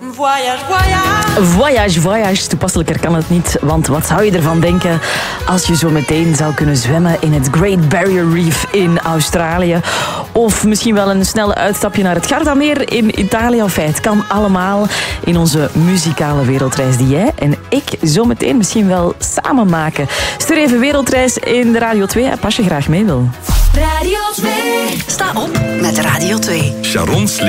Voyage, voyage. Voyage, voyage. Toepasselijker kan het niet. Want wat zou je ervan denken als je zo meteen zou kunnen zwemmen in het Great Barrier Reef in Australië? Of misschien wel een snelle uitstapje naar het Gardameer in Italië. Enfin, het kan allemaal in onze muzikale wereldreis die jij en ik zo meteen misschien wel samen maken. Stuur even wereldreis in de Radio 2 app als je graag mee wil. Radio 2. Sta op met Radio 2. Sharon's